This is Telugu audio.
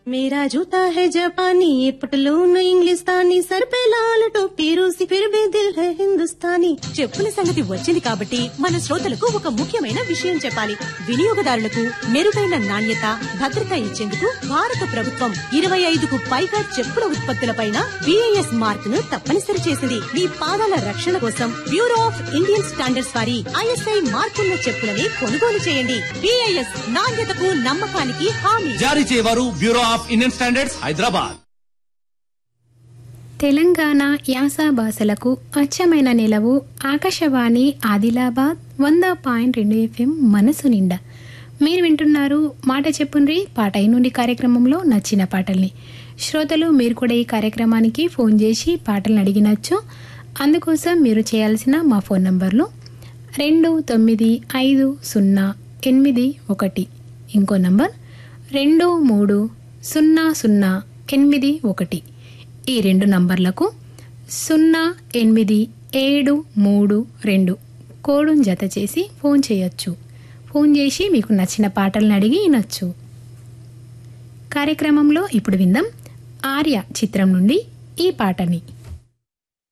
मेरा जूता है जापानी, ये पटलून इंग्लिस्तानी, सर पे लाल टोपी रूसी, फिर भी दिल है हिंदुस्तानी. చెప్పుల సంగతి వచ్చింది కాబట్టి మన శ్రోతలకు ఒక ముఖ్యమైన విషయం చెప్పాలి. వినియోగదారులకు మెరుగైన నాణ్యత, భద్రత ఇచ్చేందుకు భారత ప్రభుత్వం 25కు పైగా చెప్పుల ఉత్పత్తులపైన BIS మార్క్ ను తప్పనిసరి చేసింది. మీ పాదాల రక్షణ కోసం బ్యూరో ఆఫ్ ఇండియన్ స్టాండర్డ్స్ వారి ISI మార్కున్న చెప్పులని కొనుగోలు చేయండి. BIS నాణ్యతకు నమ్మకానికి హామీ. జారీ చేయవారు bureau of Indian standards, Hyderabad. Telangana యాస భాషలకు అచ్చమైన నిలవు ఆకాశవాణి ఆదిలాబాద్ 100.2 FM మనసు నిండా. మీరు వింటున్నారు మాట చెప్పుండ్రి పాట నుండి కార్యక్రమంలో నచ్చిన పాటల్ని. శ్రోతలు మీరు కూడా ఈ కార్యక్రమానికి ఫోన్ చేసి పాటలను అడిగినచ్చు. అందుకోసం మీరు చేయాల్సిన మా ఫోన్ నంబర్లు 295081, ఇంకో నంబర్ 230081. ఈ రెండు నంబర్లకు 0872 కోడును జత చేసి ఫోన్ చేయొచ్చు. ఫోన్ చేసి మీకు నచ్చిన పాటలను అడిగి వినొచ్చు. కార్యక్రమంలో ఇప్పుడు విందాం ఆర్య చిత్రం నుండి ఈ పాటని.